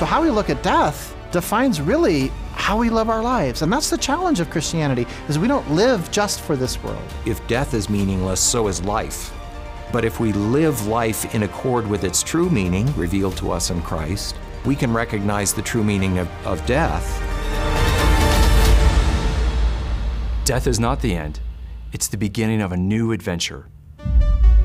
So how we look at death defines really how we live our lives. And that's the challenge of Christianity, is we don't live just for this world. If death is meaningless, so is life. But if we live life in accord with its true meaning, revealed to us in Christ, we can recognize the true meaning of death. Death is not the end. It's the beginning of a new adventure.